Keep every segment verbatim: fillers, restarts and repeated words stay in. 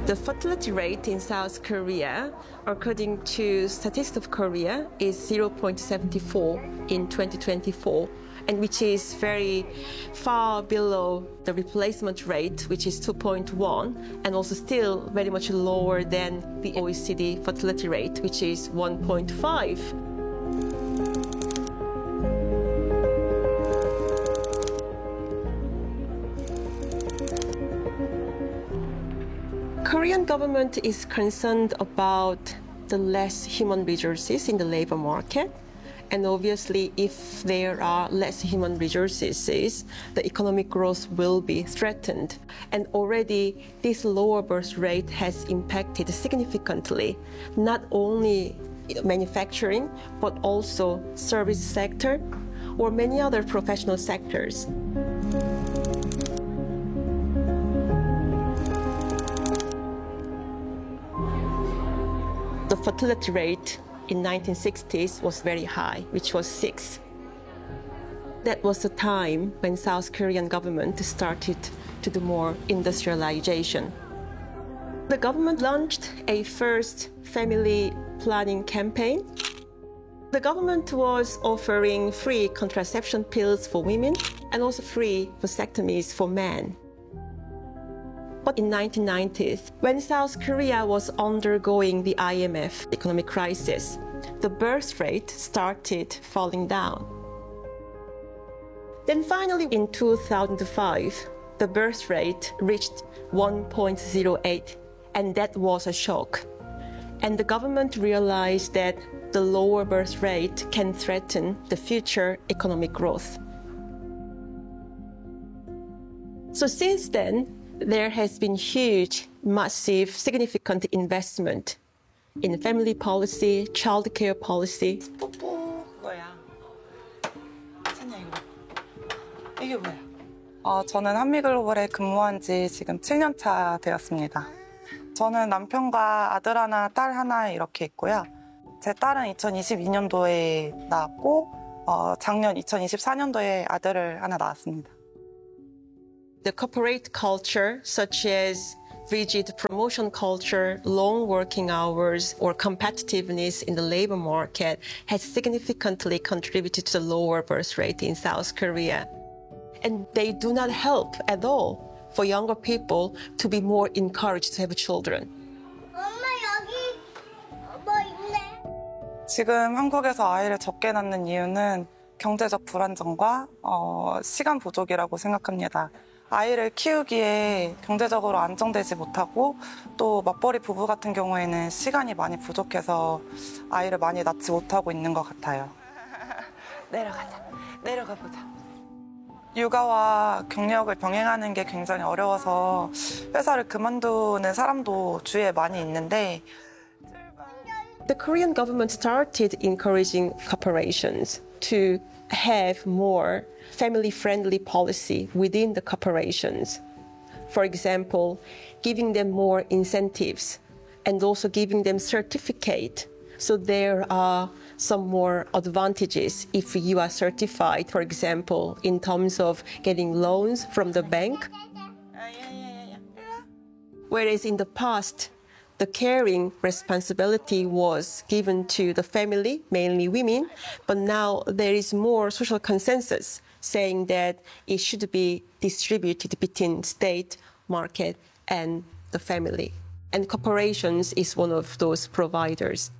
The fertility rate in South Korea, according to Statistics of Korea, is zero point seven four in twenty twenty-four, and which is very far below the replacement rate, which is two point one, and also still very much lower than the O E C D fertility rate, which is one point five. Korean government is concerned about the less human resources in the labor market. And obviously, if there are less human resources, the economic growth will be threatened. And already, this lower birth rate has impacted significantly, not only manufacturing, but also service sector or many other professional sectors. The fertility rate in nineteen sixties was very high, which was six. That was the time when South Korean government started to do more industrialization. The government launched a first family planning campaign. The government was offering free contraception pills for women and also free vasectomies for men. But in nineteen nineties, when South Korea was undergoing the I M F economic crisis, the birth rate started falling down. Then finally, in two thousand five, the birth rate reached one point zero eight, and that was a shock. And the government realized that the lower birth rate can threaten the future economic growth. So since then, there has been huge, massive, significant investment in family policy, child care policy. 뽀뽀 뭐야? 찬이야 이거 이게 뭐야? 어, 저는 한미글로벌에 근무한 지 지금 칠 년 차 되었습니다. 저는 남편과 아들 하나, 딸 하나 이렇게 있고요. 제 딸은 이천이십이 년도에 낳았고 어, 작년 이천이십사 년도에 아들을 하나 낳았습니다. The corporate culture, such as rigid promotion culture, long working hours, or competitiveness in the labor market, has significantly contributed to the lower birth rate in South Korea. And they do not help at all for younger people to be more encouraged to have children. 엄마 여기 뭐 있네? 지금 한국에서 아이를 적게 낳는 이유는 경제적 불안정과 어, 시간 부족이라고 생각합니다. 아이를 키우기에 경제적으로 안정되지 못하고 또 맞벌이 부부 같은 경우에는 시간이 많이 부족해서 아이를 많이 낳지 못하고 있는 것 같아요. 내려가자. 내려가 보자. 육아와 경력을 병행하는 게 굉장히 어려워서 회사를 그만두는 사람도 주위에 많이 있는데 The Korean government started encouraging corporations to have more family-friendly policy within the corporations. For example, giving them more incentives and also giving them certificate. So there are some more advantages if you are certified, for example, in terms of getting loans from the bank. Whereas in the past, the caring responsibility was given to the family, mainly women, but now there is more social consensus saying that it should be distributed between state, market, and the family. And corporations is one of those providers.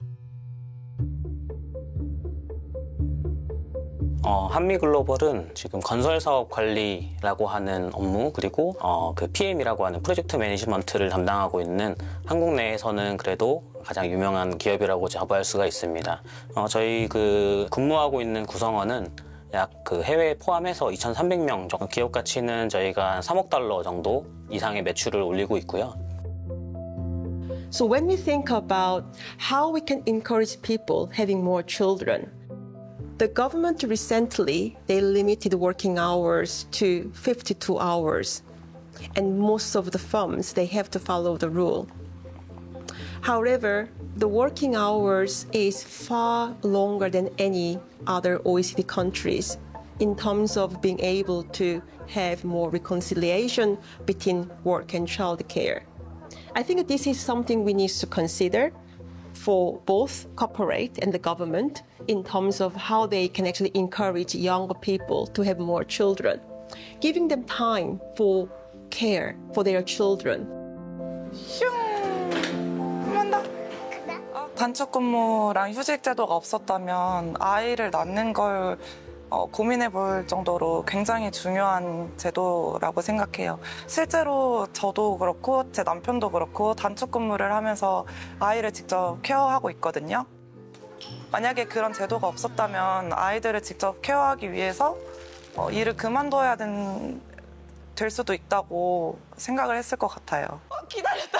어, 한미글로벌은 지금 건설사업 관리라고 하는 업무 그리고 어, 그 피엠이라고 하는 프로젝트 매니지먼트를 담당하고 있는 한국 내에서는 그래도 가장 유명한 기업이라고 자부할 수가 있습니다. 어, 저희 그 근무하고 있는 구성원은 약 그 해외 포함해서 이천삼백 명 정도, 기업 가치는 저희가 삼억 달러 정도 이상의 매출을 올리고 있고요. So when we think about how we can encourage people having more children, the government recently, they limited working hours to fifty-two hours. And most of the firms, they have to follow the rule. However, the working hours is far longer than any other O E C D countries in terms of being able to have more reconciliation between work and childcare. I think this is something we need to consider for both corporate and the government in terms of how they can actually encourage younger people to have more children, giving them time for care for their children. 슝! 한번 더. 단축 근무랑 휴직 제도가 없었다면 아이를 낳는 걸 어, 고민해 볼 정도로 굉장히 중요한 제도라고 생각해요. 실제로 저도 그렇고 제 남편도 그렇고 단축 근무를 하면서 아이를 직접 케어하고 있거든요. 만약에 그런 제도가 없었다면 아이들을 직접 케어하기 위해서 어, 일을 그만둬야 된, 될 수도 있다고 생각을 했을 것 같아요. 어, 기다렸다.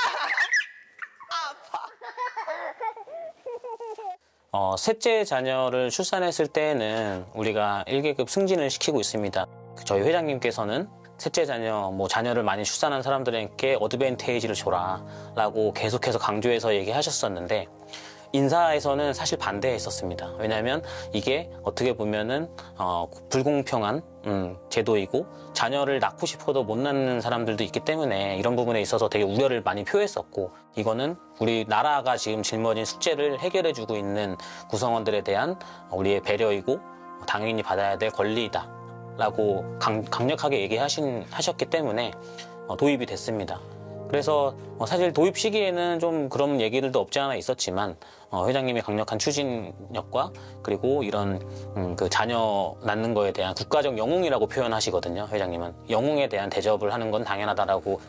어, 셋째 자녀를 출산했을 때에는 우리가 일 계급 승진을 시키고 있습니다. 저희 회장님께서는 셋째 자녀, 뭐 자녀를 많이 출산한 사람들에게 어드밴테이지를 줘라 라고 계속해서 강조해서 얘기하셨었는데 인사에서는 사실 반대했었습니다. 왜냐하면 이게 어떻게 보면은 어, 불공평한 음, 제도이고 자녀를 낳고 싶어도 못 낳는 사람들도 있기 때문에 이런 부분에 있어서 되게 우려를 많이 표했었고 이거는 우리 나라가 지금 짊어진 숙제를 해결해주고 있는 구성원들에 대한 우리의 배려이고 당연히 받아야 될 권리이다 라고 강, 강력하게 얘기하신, 하셨기 때문에 어, 도입이 됐습니다. 그래서 사실 도입 시기에는 좀 그런 얘기들도 없지 않아 있었지만 어, 회장님의 강력한 추진력과 그리고 이런 음, 그 자녀 낳는 거에 대한 국가적 영웅이라고 표현하시거든요. 회장님은 영웅에 대한 대접을 하는 건 당연하다라고.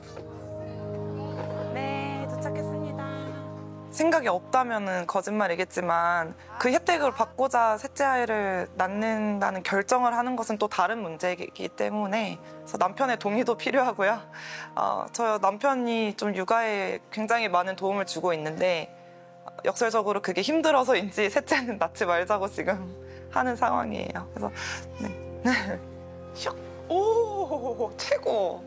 네, 도착했습니다. 생각이 없다면은 거짓말이겠지만 그 혜택을 받고자 셋째 아이를 낳는다는 결정을 하는 것은 또 다른 문제이기 때문에 그래서 남편의 동의도 필요하고요. 어, 저 남편이 좀 육아에 굉장히 많은 도움을 주고 있는데 역설적으로 그게 힘들어서인지 셋째는 낳지 말자고 지금 하는 상황이에요. 그래서 네. 슉! 오, 최고!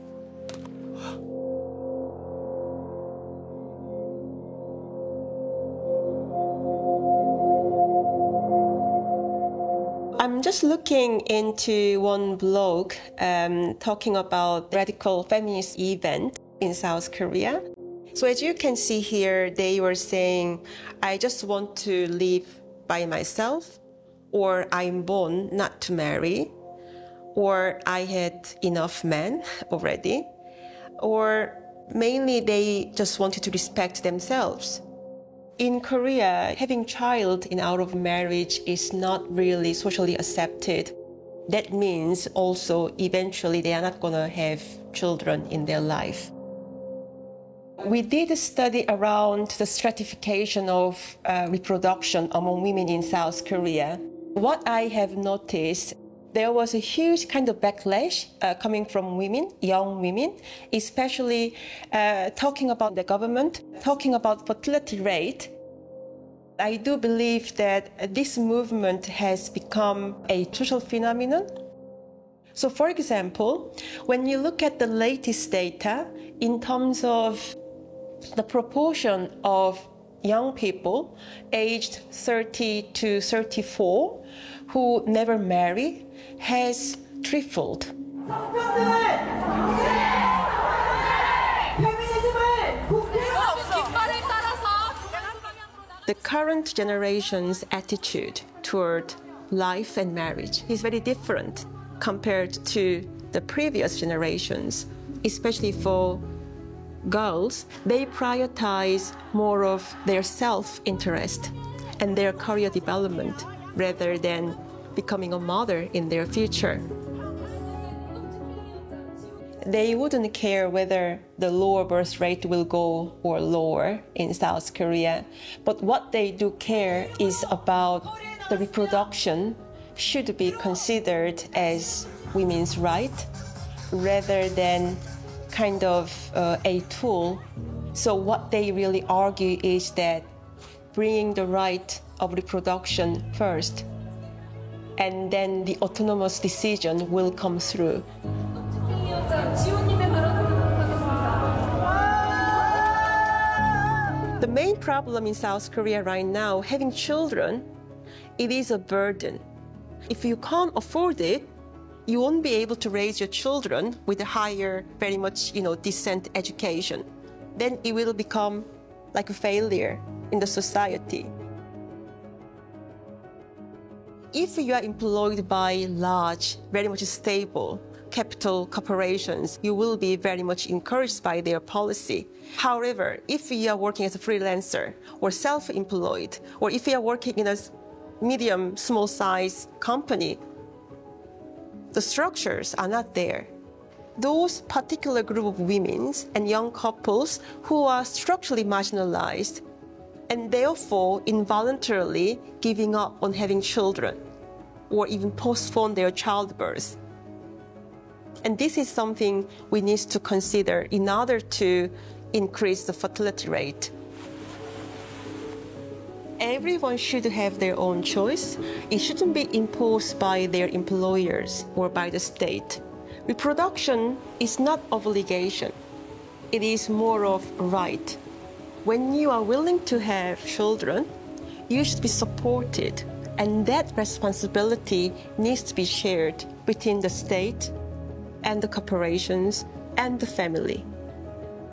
I'm just looking into one blog um, talking about radical feminist event in South Korea. So as you can see here, they were saying, I just want to live by myself, or I'm born not to marry, or I had enough men already, or mainly they just wanted to respect themselves. In Korea, having child in out of marriage is not really socially accepted. That means also eventually they are not going to have children in their life. We did a study around the stratification of uh, reproduction among women in South Korea. What I have noticed, there was a huge kind of backlash uh, coming from women, young women, especially uh, talking about the government, talking about fertility rate. I do believe that this movement has become a social phenomenon. So for example, when you look at the latest data in terms of the proportion of young people aged thirty to thirty-four who never marry has tripled. The current generation's attitude toward life and marriage is very different compared to the previous generations, especially for girls. They prioritize more of their self-interest and their career development rather than becoming a mother in their future. They wouldn't care whether the lower birth rate will go or lower in South Korea, but what they do care is about the reproduction should be considered as women's right rather than kind of uh, a tool. So what they really argue is that bringing the right of reproduction first, and then the autonomous decision will come through. The main problem in South Korea right now, having children, it is a burden. If you can't afford it, you won't be able to raise your children with a higher, very much, you know, decent education. then it will become like a failure in the society. If you are employed by large, very much stable capital corporations, you will be very much encouraged by their policy. However, if you are working as a freelancer or self-employed, or if you are working in a medium, small size company, the structures are not there. Those particular group of women and young couples who are structurally marginalized and therefore involuntarily giving up on having children or even postpone their childbirth. And this is something we need to consider in order to increase the fertility rate. Everyone should have their own choice. It shouldn't be imposed by their employers or by the state. Reproduction is not obligation. It is more of a right. When you are willing to have children, you should be supported, and that responsibility needs to be shared between the state and the corporations and the family.